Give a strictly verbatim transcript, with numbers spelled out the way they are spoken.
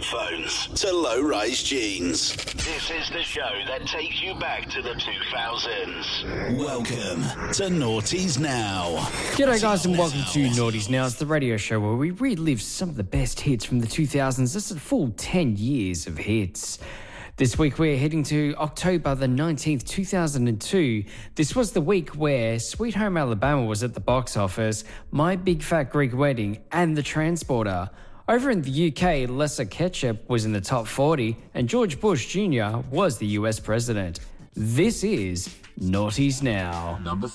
headphones to low-rise jeans. This is the show that takes you back to the two thousands. Welcome to Noughties Now. G'day guys and welcome to Noughties Now. It's the radio show where we relive some of the best hits from the two thousands. This is a full ten years of hits. This week we're heading to October the nineteenth, two thousand two. This was the week where Sweet Home Alabama was at the box office, My Big Fat Greek Wedding and The Transporter. Over in the U K, Lesser Ketchup was in the top forty and George Bush Junior was the U S president. This is Noughties Now. Number